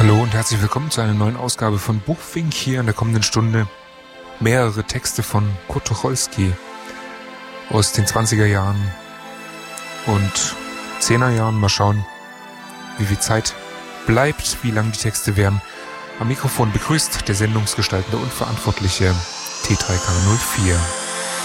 Hallo und herzlich willkommen zu einer neuen Ausgabe von Buchfink. Hier in der kommenden Stunde mehrere Texte von Kurt Tucholsky aus den 20er Jahren und 10er Jahren. Mal schauen, wie viel Zeit bleibt, wie lang die Texte werden. Am Mikrofon begrüßt der sendungsgestaltende und verantwortliche T3K04.